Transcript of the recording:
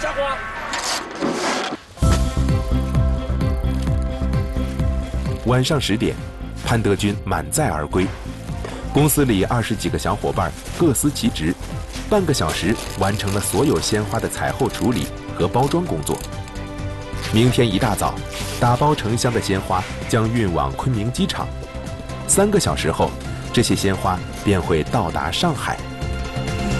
下花。 晚上10点，潘德军满载而归。公司里20几个小伙伴各司其职，半个小时完成了所有鲜花的采后处理和包装工作。明天一大早，打包成箱的鲜花将运往昆明机场。3个小时后，这些鲜花便会到达上海。